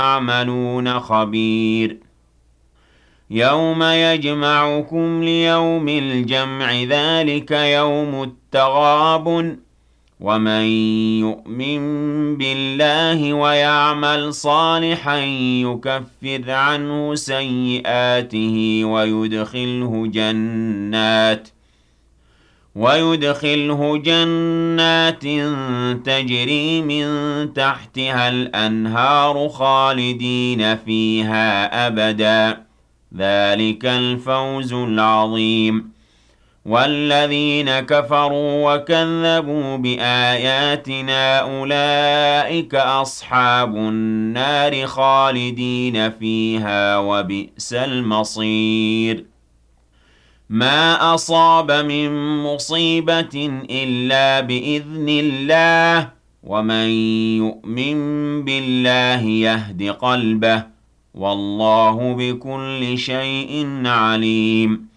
تعملون خبير يوم يجمعكم ليوم الجمع ذلك يوم التغابن ومن يؤمن بالله ويعمل صالحا يكفر عنه سيئاته ويدخله جنات تجري من تحتها الأنهار خالدين فيها أبدا ذلك الفوز العظيم والذين كفروا وكذبوا بآياتنا أولئك أصحاب النار خالدين فيها وبئس المصير ما أصاب من مصيبة إلا بإذن الله ومن يؤمن بالله يهد قلبه والله بكل شيء عليم